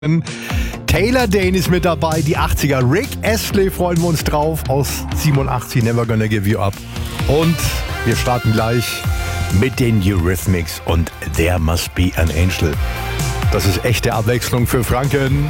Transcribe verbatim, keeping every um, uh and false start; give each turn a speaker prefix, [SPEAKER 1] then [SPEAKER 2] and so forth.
[SPEAKER 1] Taylor Dayne ist mit dabei, die achtziger. Rick Astley freuen wir uns drauf aus siebenundachtzig, Never Gonna Give You Up. Und wir starten gleich mit den Eurythmics und There Must Be an Angel. Das ist echte Abwechslung für Franken.